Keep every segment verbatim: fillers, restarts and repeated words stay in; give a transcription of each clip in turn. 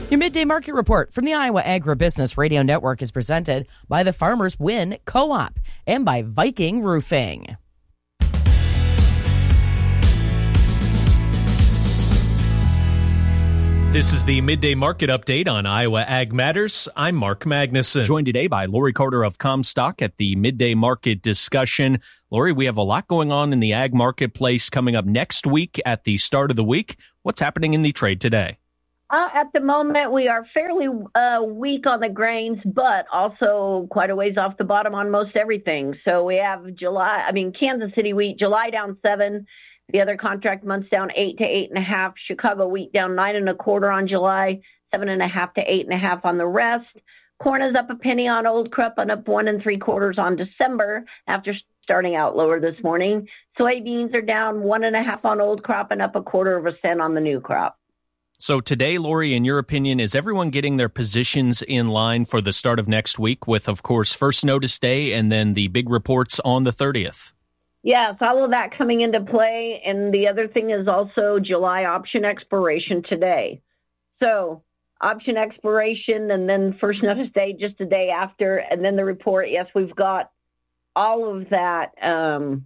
Your Midday Market Report from the Iowa Agribusiness Radio Network is presented by the Farmers Win Co-op and by Viking Roofing. This is the Midday Market Update on Iowa Ag Matters. I'm Mark Magnuson, joined today by Lori Carter of Comstock at the Midday Market discussion. Lori, we have a lot going on in the ag marketplace coming up next week at the start of the week. What's happening in the trade today? Uh, at the moment, we are fairly uh, weak on the grains, but also quite a ways off the bottom on most everything. So we have July, I mean, Kansas City wheat, July down seven. The other contract months down eight to eight and a half. Chicago wheat down nine and a quarter on July, seven and a half to eight and a half on the rest. Corn is up a penny on old crop and up one and three quarters on December after starting out lower this morning. Soybeans are down one and a half on old crop and up a quarter of a cent on the new crop. So today, Lori, in your opinion, is everyone getting their positions in line for the start of next week with, of course, first notice day and then the big reports on the thirtieth? Yes, all of that coming into play. And the other thing is also July option expiration today. So option expiration and then first notice day just a day after. And then the report. Yes, we've got all of that. Um,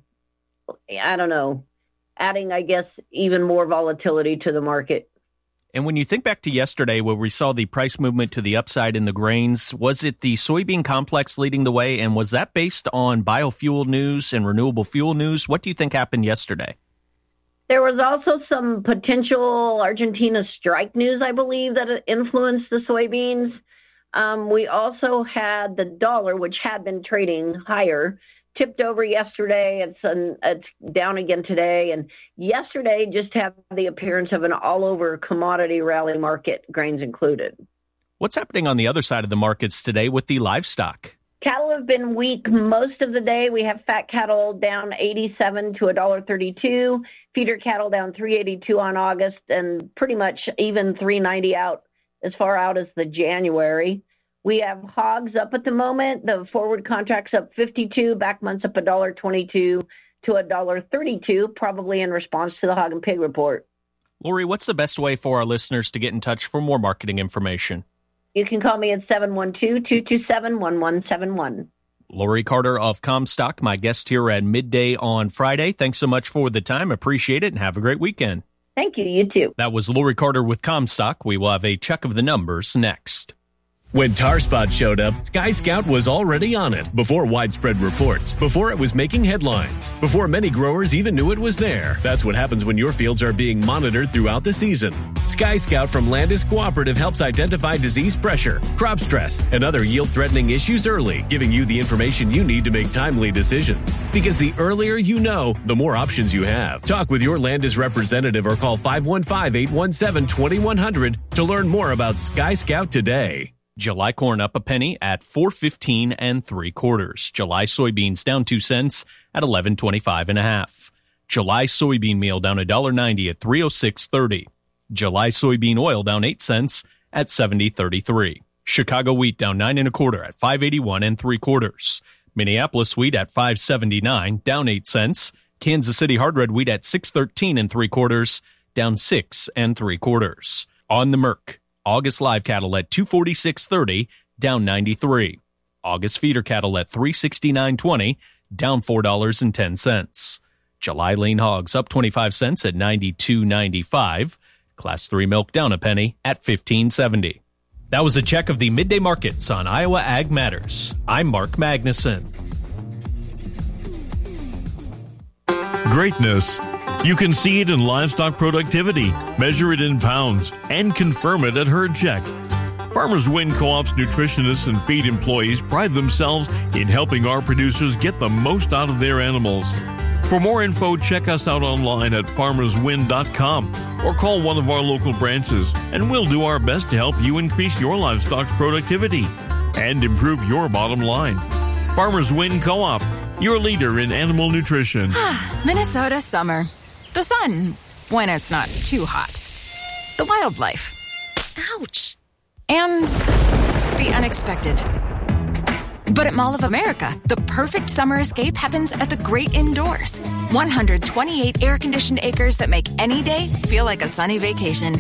I don't know, adding, I guess, even more volatility to the market. And when you think back to yesterday where we saw the price movement to the upside in the grains, was it the soybean complex leading the way? And was that based on biofuel news and renewable fuel news? What do you think happened yesterday? There was also some potential Argentina strike news, I believe, that influenced the soybeans. Um, we also had the dollar, which had been trading higher, tipped over yesterday. It's an, it's down again today. And yesterday just had the appearance of an all-over commodity rally market, grains included. What's happening on the other side of the markets today with the livestock? Cattle have been weak most of the day. We have fat cattle down eighty-seven to one dollar thirty-two, feeder cattle down three eighty-two on August, and pretty much even three ninety out as far out as the January. We have hogs up at the moment. The forward contract's up fifty-two, back months up one dollar twenty-two to one dollar thirty-two, probably in response to the hog and pig report. Lori, what's the best way for our listeners to get in touch for more marketing information? You can call me at seven one two, two two seven, one one seven one. Lori Carter of Comstock, my guest here at Midday on Friday. Thanks so much for the time. Appreciate it, and have a great weekend. Thank you. You too. That was Lori Carter with Comstock. We will have a check of the numbers next. When Tar Spot showed up, Sky Scout was already on it before widespread reports, before it was making headlines, before many growers even knew it was there. That's what happens when your fields are being monitored throughout the season. Sky Scout from Landis Cooperative helps identify disease pressure, crop stress, and other yield-threatening issues early, giving you the information you need to make timely decisions. Because the earlier you know, the more options you have. Talk with your Landis representative or call five one five, eight one seven, two one zero zero to learn more about Sky Scout today. July corn up a penny at four fifteen and three quarters. July soybeans down two cents at eleven twenty-five and a half. July soybean meal down one dollar ninety at three oh six thirty. July soybean oil down eight cents at seventy thirty-three. Chicago wheat down nine and a quarter at five eighty-one and three quarters. Minneapolis wheat at five seventy-nine, down eight cents. Kansas City hard red wheat at six thirteen and three quarters, down six and three quarters. On the Merc, August live cattle at two forty-six thirty, down ninety-three. August feeder cattle at three sixty-nine twenty, down four dollars and ten cents. July lean hogs up twenty-five cents at ninety-two ninety-five. Class three milk down a penny at fifteen seventy. That was a check of the midday markets on Iowa Ag Matters. I'm Mark Magnuson. Greatness. You can see it in livestock productivity, measure it in pounds, and confirm it at Herd Check. Farmers Win Co-op's nutritionists and feed employees pride themselves in helping our producers get the most out of their animals. For more info, check us out online at farmers win dot com or call one of our local branches, and we'll do our best to help you increase your livestock's productivity and improve your bottom line. Farmers Win Co-op, your leader in animal nutrition. Minnesota summer. The sun, when it's not too hot. The wildlife. Ouch. And the unexpected. But at Mall of America, the perfect summer escape happens at the great indoors. one hundred twenty-eight air-conditioned acres that make any day feel like a sunny vacation.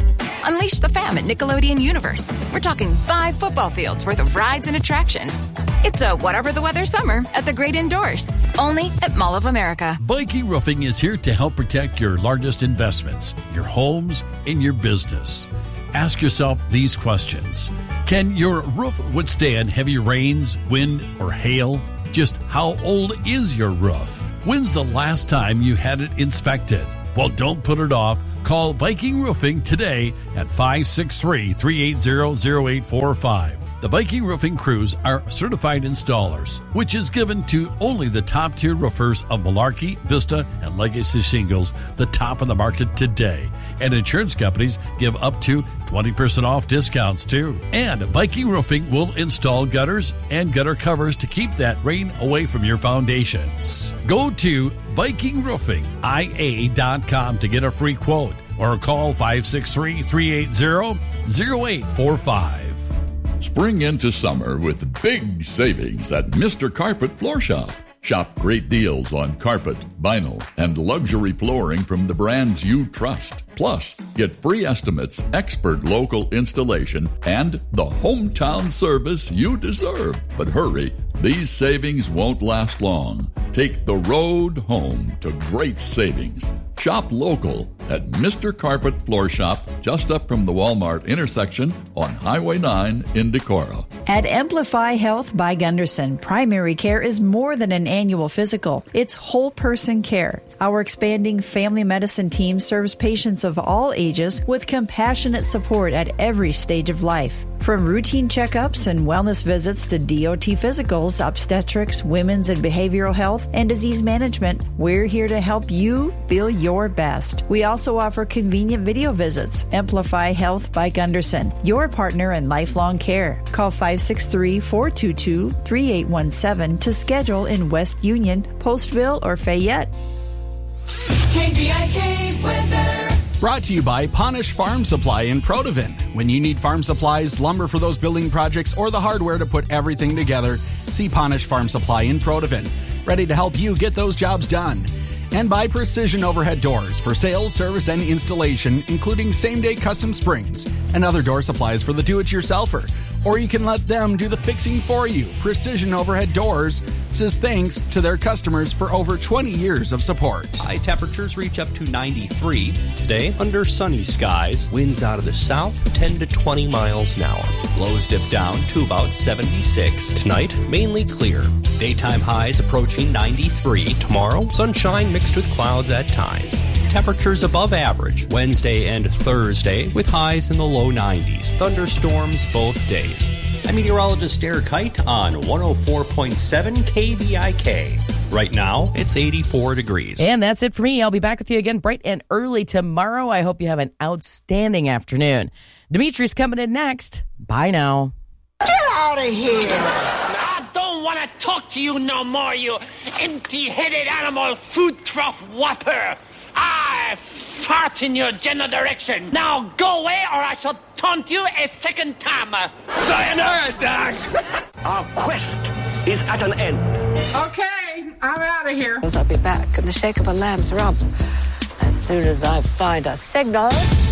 Unleash the fam at Nickelodeon Universe. We're talking five football fields worth of rides and attractions. It's a whatever the weather summer at the Great Indoors, only at Mall of America. Viking Roofing is here to help protect your largest investments, your homes, and your business. Ask yourself these questions. Can your roof withstand heavy rains, wind, or hail? Just how old is your roof? When's the last time you had it inspected? Well, don't put it off. Call Viking Roofing today at five six three, three eight zero, zero eight four five. The Viking Roofing crews are certified installers, which is given to only the top-tier roofers of Malarkey, Vista, and Legacy Shingles, the top of the market today. And insurance companies give up to twenty percent off discounts, too. And Viking Roofing will install gutters and gutter covers to keep that rain away from your foundations. Go to Viking Roofing I A dot com to get a free quote or call five six three, three eight zero, zero eight four five. Spring into summer with big savings at Mister Carpet Floor Shop. Shop great deals on carpet, vinyl, and luxury flooring from the brands you trust. Plus, get free estimates, expert local installation, and the hometown service you deserve. But hurry, these savings won't last long. Take the road home to great savings. Shop local at Mister Carpet Floor Shop, just up from the Walmart intersection on Highway nine in Decorah. At Amplify Health by Gunderson, primary care is more than an annual physical. It's whole person care. Our expanding family medicine team serves patients of all ages with compassionate support at every stage of life. From routine checkups and wellness visits to D O T physicals, obstetrics, women's and behavioral health, and disease management, we're here to help you feel your best. We also offer convenient video visits. Amplify Health by Gunderson, your partner in lifelong care. Call five six three, four two two, three eight one seven to schedule in West Union, Postville, or Fayette. K B I K weather. Brought to you by Ponish Farm Supply in Protivin. When you need farm supplies, lumber for those building projects, or the hardware to put everything together, see Ponish Farm Supply in Protivin. Ready to help you get those jobs done. And by Precision Overhead Doors for sales, service, and installation, including same-day custom springs and other door supplies for the do-it-yourselfer. Or you can let them do the fixing for you. Precision Overhead Doors says thanks to their customers for over twenty years of support. High temperatures reach up to ninety-three. Today, under sunny skies, winds out of the south, ten to twenty miles an hour. Lows dip down to about seventy-six. Tonight, mainly clear. Daytime highs approaching ninety-three. Tomorrow, sunshine mixed with clouds at times. Temperatures above average Wednesday and Thursday with highs in the low nineties. Thunderstorms both days. I'm meteorologist Derek Kite on one oh four point seven K B I K. Right now, it's eighty-four degrees. And that's it for me. I'll be back with you again bright and early tomorrow. I hope you have an outstanding afternoon. Dimitri's coming in next. Bye now. Get out of here. I don't want to talk to you no more, you empty-headed animal food trough whopper. I fart in your general direction. Now go away or I shall taunt you a second time. Sayonara, Doc. Our quest is at an end. Okay, I'm out of here. I'll be back in the shake of a lamb's rump as soon as I find a signal.